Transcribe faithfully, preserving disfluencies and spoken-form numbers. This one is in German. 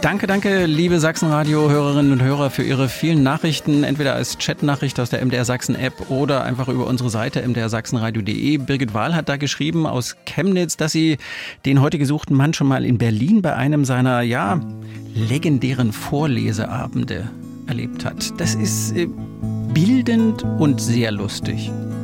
Danke, danke, liebe Sachsenradio-Hörerinnen und Hörer, für Ihre vielen Nachrichten, entweder als Chatnachricht aus der M D R Sachsen-App oder einfach über unsere Seite m d r sachsenradio punkt d e. Birgit Wahl hat da geschrieben aus Chemnitz, dass sie den heute gesuchten Mann schon mal in Berlin bei einem seiner, ja, legendären Vorleseabende erlebt hat. Das ist äh, bildend und sehr lustig.